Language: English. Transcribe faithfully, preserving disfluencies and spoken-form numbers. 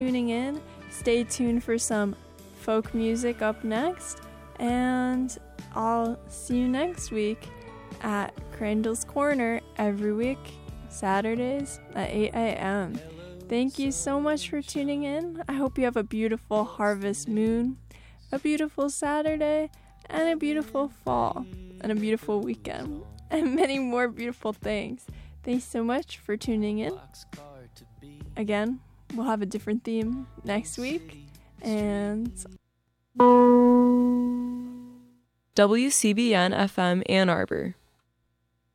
tuning in. Stay tuned for some folk music up next, and I'll see you next week at Crandall's Corner every week, Saturdays at eight a.m. Thank you so much for tuning in. I hope you have a beautiful harvest moon, a beautiful Saturday, and a beautiful fall, and a beautiful weekend, and many more beautiful things. Thanks so much for tuning in. Again, we'll have a different theme next week, and W C B N F M Ann Arbor.